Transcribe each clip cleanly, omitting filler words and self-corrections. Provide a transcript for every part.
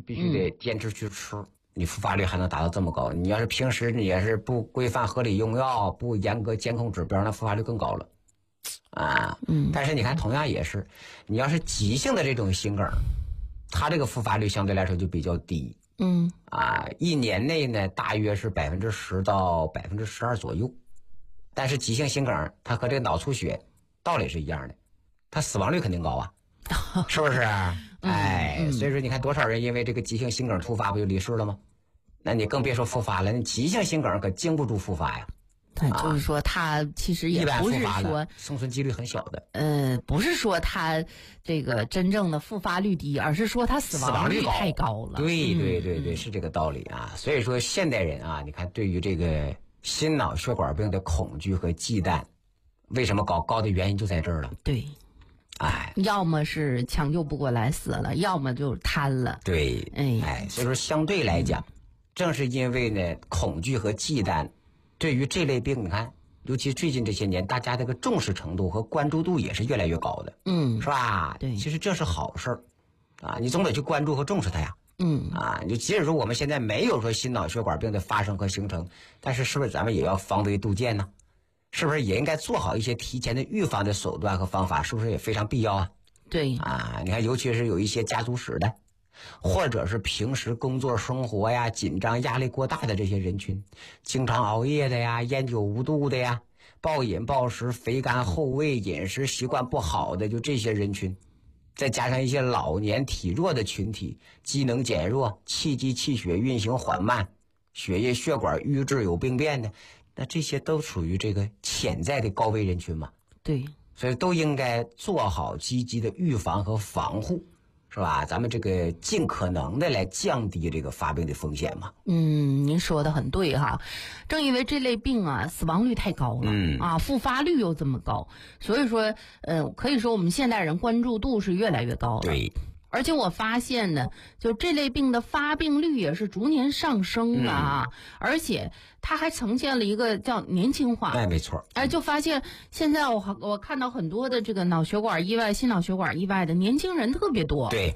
必须得坚持去吃，你复发率还能达到这么高。你要是平时你也是不规范合理用药，不严格监控指标，那复发率更高了啊。但是你看同样也是，你要是急性的这种心梗，它这个复发率相对来说就比较低。一年内呢大约是10%到12%左右。但是急性心梗它和这个脑出血道理是一样的，它死亡率肯定高啊，是不是？所以说你看多少人因为这个急性心梗突发不就离世了吗？那你更别说复发了，那急性心梗可经不住复发呀。 就是说他其实也不是说生存几率很小的， 不是说他这个真正的复发率低，而是说他死亡率太高了。 对，是这个道理啊。所以说现代人啊，你看对于这个心脑血管病的恐惧和忌惮，为什么高的原因就在这儿了。 对，要么是抢救不过来死了，要么就瘫了。 对，所以说相对来讲，正是因为呢恐惧和忌惮，对于这类病，你看，尤其最近这些年，大家这个重视程度和关注度也是越来越高的，是吧？ 对， 其实这是好事儿啊，你总得去关注和重视它呀。就即使说我们现在没有说心脑血管病的发生和形成，但是是不是咱们也要防微杜渐呢？是不是也应该做好一些提前的预防的手段和方法？是不是也非常必要啊？ 对你看，尤其是有一些家族史的，或者是平时工作生活呀紧张压力过大的这些人群，经常熬夜的呀，烟酒无度的呀，暴饮暴食、肥甘厚味、饮食习惯不好的，就这些人群，再加上一些老年体弱的群体，机能减弱、气机气血运行缓慢、血液血管瘀滞有病变的，那这些都属于这个潜在的高危人群嘛。 对， 所以都应该做好积极的预防和防护，是吧？咱们这个尽可能的来降低这个发病的风险嘛。 您说的很对哈，正因为这类病啊死亡率太高了，复发率又这么高，所以说可以说我们现代人关注度是越来越高了。 对。 而且我发现呢，就这类病的发病率也是逐年上升的而且它还呈现了一个叫年轻化。 没错。 就发现现在我看到很多的这个脑血管意外、心脑血管意外的年轻人特别多。 对。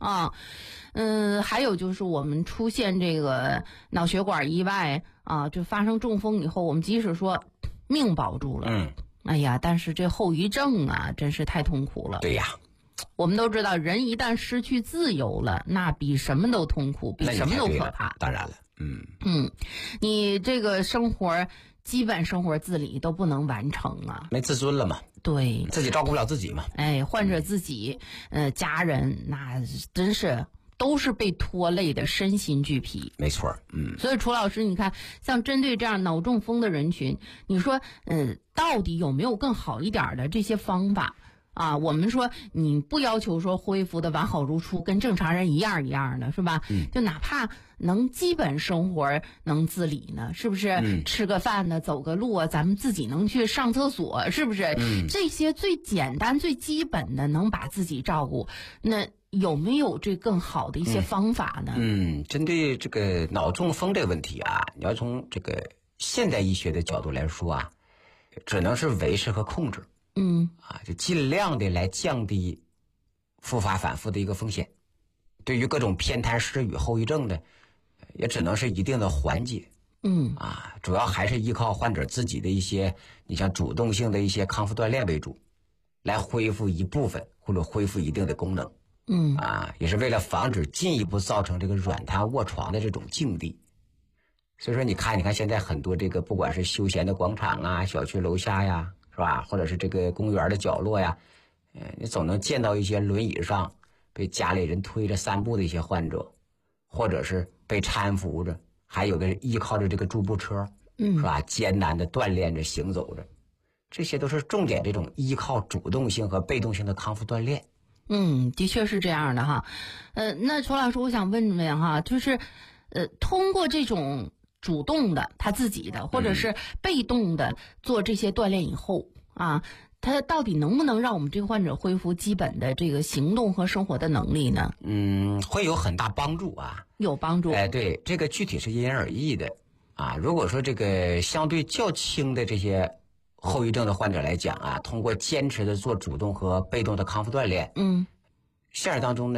还有就是我们出现这个脑血管意外就发生中风以后，我们即使说命保住了，但是这后遗症真是太痛苦了。 对呀。 我们都知道，人一旦失去自由了，那比什么都痛苦，比什么都可怕。 当然了， 你这个基本生活自理都不能完成没自尊了嘛。 对， 自己照顾不了自己嘛。 患者自己，家人那真是都是被拖累的身心俱疲。 没错。 所以楚老师，你看，像针对这样脑中风的人群，你说，到底有没有更好一点的这些方法？我们说你不要求说恢复的完好如初，跟正常人一样一样的，是吧？就哪怕能基本生活能自理呢，是不是？吃个饭呢，走个路咱们自己能去上厕所，是不是？这些最简单、最基本的能把自己照顾，那有没有这更好的一些方法呢？ 针对这个脑中风这个问题你要从这个现代医学的角度来说只能是维持和控制。就尽量的来降低复发反复的一个风险。对于各种偏瘫失语后遗症的，也只能是一定的缓解。主要还是依靠患者自己的一些，你像主动性的一些康复锻炼为主，来恢复一部分或者恢复一定的功能。也是为了防止进一步造成这个软瘫卧床的这种境地。所以说你看现在很多这个不管是休闲的广场小区楼下呀，是吧？或者是这个公园的角落呀，你总能见到一些轮椅上被家里人推着散步的一些患者，或者是被搀扶着，还有的依靠着这个助步车，是吧？艰难的锻炼着行走着，这些都是重点这种依靠主动性和被动性的康复锻炼。 的确是这样的哈。那楚老师，我想问问哈，就是通过这种主动的他自己的，或者是被动的做这些锻炼以后他到底能不能让我们这个患者恢复基本的这个行动和生活的能力呢？ 会有很大帮助有帮助。 对，这个具体是因人而异的如果说这个相对较轻的这些后遗症的患者来讲通过坚持的做主动和被动的康复锻炼，现实当中呢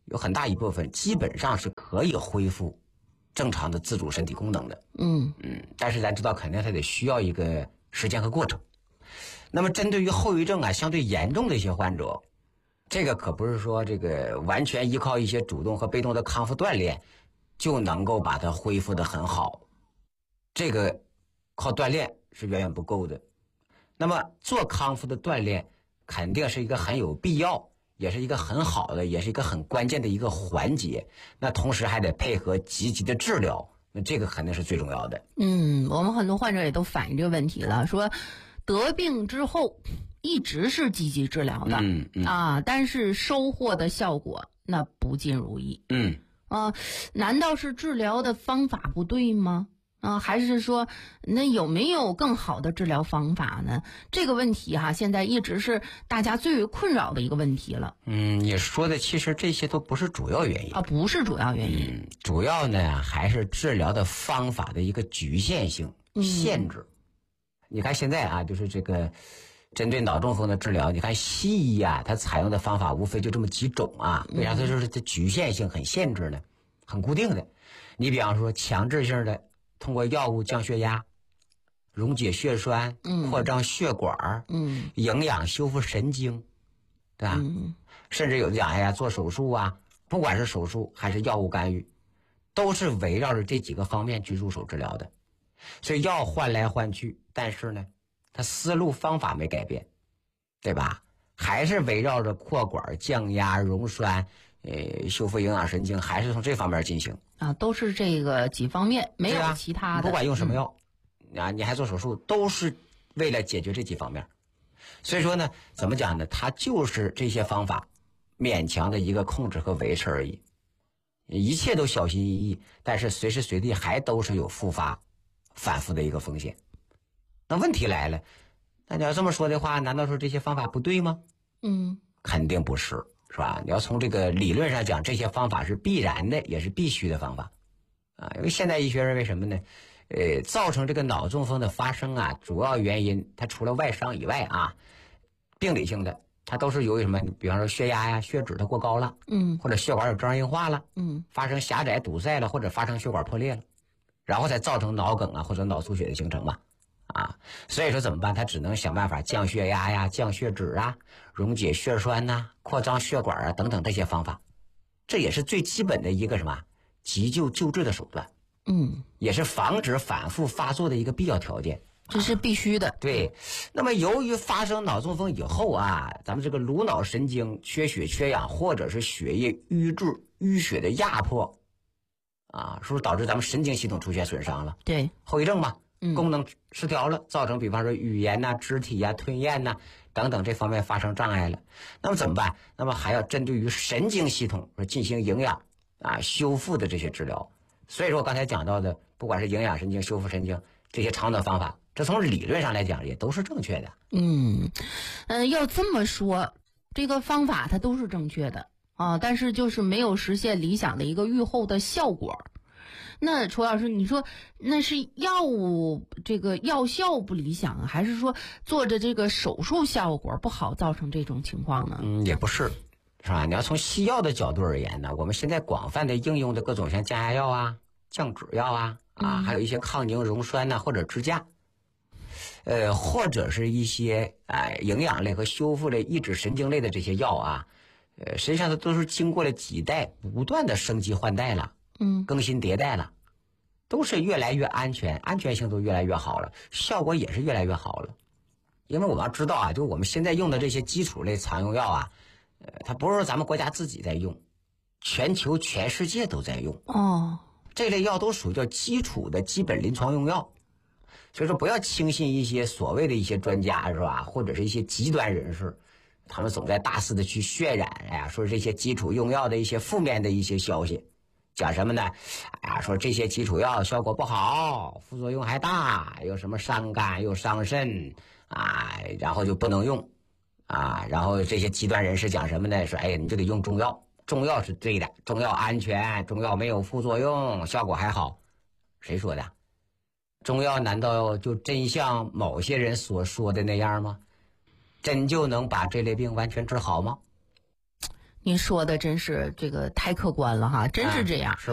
有很大一部分基本上是可以恢复正常的自主身体功能的。但是咱知道肯定它得需要一个时间和过程。那么针对于后遗症啊相对严重的一些患者，这个可不是说这个完全依靠一些主动和被动的康复锻炼就能够把它恢复得很好，这个靠锻炼是远远不够的。那么做康复的锻炼肯定是一个很有必要，也是一个很好的，也是一个很关键的一个环节。那同时还得配合积极的治疗，那这个肯定是最重要的。 我们很多患者也都反映这个问题了，说得病之后一直是积极治疗的，但是收获的效果那不尽如意。难道是治疗的方法不对吗？还是说那有没有更好的治疗方法呢？这个问题现在一直是大家最为困扰的一个问题了。 你说的其实这些都不是主要原因不是主要原因。 主要呢还是治疗的方法的一个局限性、限制。你看现在就是这个针对脑中风的治疗，你看西医它采用的方法无非就这么几种为啥它就是它局限性很限制呢？很固定的。你比方说强制性的通过药物降血压、溶解血栓、扩张血管、营养修复神经，对吧？甚至有的讲做手术不管是手术还是药物干预，都是围绕着这几个方面去入手治疗的。所以药换来换去，但是呢它思路方法没改变，对吧？还是围绕着扩管、降压、溶栓、修复营养神经，还是从这方面进行都是这个几方面，没有其他的。 不管用什么药你还做手术，都是为了解决这几方面。所以说呢，怎么讲呢？它就是这些方法勉强的一个控制和维持而已，一切都小心翼翼，但是随时随地还都是有复发、反复的一个风险。那问题来了，那你要这么说的话，难道说这些方法不对吗？肯定不是，是吧？你要从这个理论上讲，这些方法是必然的，也是必须的方法因为现代医学认为什么呢？造成这个脑中风的发生主要原因它除了外伤以外病理性的它都是由于什么？比方说血压血脂它过高了，或者血管有障硬化了，发生狭窄堵塞了，或者发生血管破裂了，然后才造成脑梗或者脑出血的形成嘛。所以说怎么办？他只能想办法降血压降血脂溶解血栓扩张血管等等这些方法，这也是最基本的一个什么急救救治的手段，也是防止反复发作的一个必要条件， 这是必须的。 对。那么由于发生脑中风以后咱们这个颅脑神经缺血缺氧，或者是血液淤滞淤血的压迫是不是导致咱们神经系统出现损伤了？ 对， 后遗症嘛，功能失调了，造成比方说语言肢体吞咽等等这方面发生障碍了。那么怎么办？那么还要针对于神经系统进行营养修复的这些治疗。所以说我刚才讲到的，不管是营养神经、修复神经这些长短方法，这从理论上来讲也都是正确的。 要这么说，这个方法它都是正确的但是就是没有实现理想的一个预后的效果。那楚老师，你说那是药物这个药效不理想还是说做着这个手术效果不好造成这种情况呢？ 也不是，是吧？你要从西药的角度而言呢，我们现在广泛的应用的各种像降压药降脂药还有一些抗凝溶栓或者支架，或者是一些营养类和修复类、抑制神经类的这些药实际上它都是经过了几代不断的升级换代了，更新迭代了，都是越来越安全，安全性都越来越好了，效果也是越来越好了。因为我们要知道就我们现在用的这些基础类常用药它不是说咱们国家自己在用，全球全世界都在用这类药都属于叫基础的基本临床用药。所以说不要轻信一些所谓的一些专家，是吧？或者是一些极端人士，他们总在大肆的去渲染说这些基础用药的一些负面的一些消息，讲什么呢？说这些基础药效果不好，副作用还大，有什么伤肝又伤肾然后就不能用然后这些极端人士讲什么呢？说你就得用中药，中药是对的，中药安全，中药没有副作用，效果还好。谁说的？中药难道就真像某些人所说的那样吗？真就能把这类病完全治好吗？ 您说的真是这个太客观了哈，真是这样。